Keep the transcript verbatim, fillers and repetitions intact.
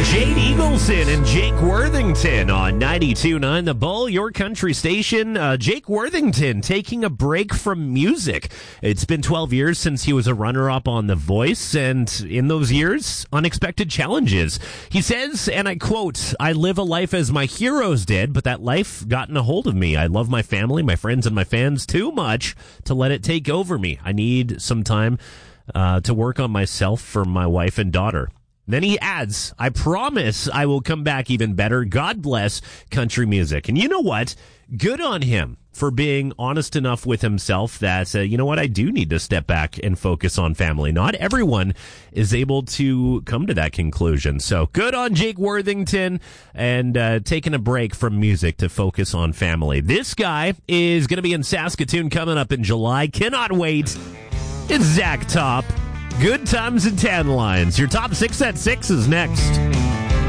Jade Eagleson and Jake Worthington on ninety-two point nine The Bull, your country station. Uh, Jake Worthington taking a break from music. It's been twelve years since he was a runner-up on The Voice, and in those years, unexpected challenges. He says, and I quote, "I live a life as my heroes did, but that life gotten a hold of me. I love my family, my friends, and my fans too much to let it take over me. I need some time uh, to work on myself for my wife and daughter." Then he adds, "I promise I will come back even better. God bless country music." And you know what? Good on him for being honest enough with himself that, uh, you know what, I do need to step back and focus on family. Not everyone is able to come to that conclusion. So good on Jake Worthington and uh, taking a break from music to focus on family. This guy is going to be in Saskatoon coming up in July. Cannot wait. It's Zach Top. Good Times and Tan Lines. Your top six at six is next.